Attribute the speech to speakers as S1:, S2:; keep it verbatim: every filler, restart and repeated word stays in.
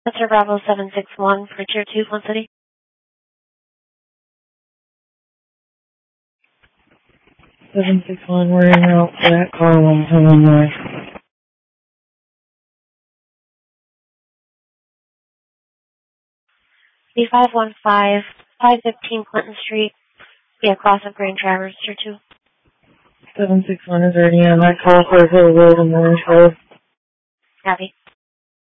S1: Mister Bravo seven six one for Tier two, Flint City.
S2: seven six one, we're in route for that car one coming north.
S1: B five one five, five fifteen Clinton Street. Be across of Grand Traverse, Tier two.
S2: seven six one is already on that call for Hill Road and Orange Road.
S1: Copy.